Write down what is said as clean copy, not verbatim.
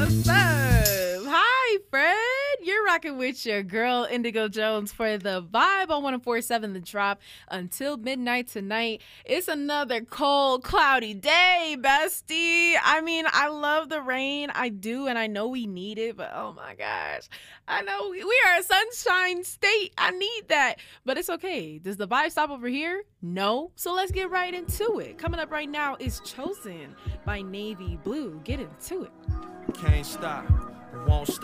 What's up? Hi, Fred. You're rocking with your girl, Indigo Jones, for the vibe on 104.7 The Drop until midnight tonight. It's another cold, cloudy day, bestie. I mean, I love the rain. I do, and I know we need it, but oh my gosh. I know we are a sunshine state. I need that, but it's okay. Does the vibe stop over here? No. So let's get right into it. Coming up right now is Chosen by Navy Blue. Get into it. Can't stop, won't stop.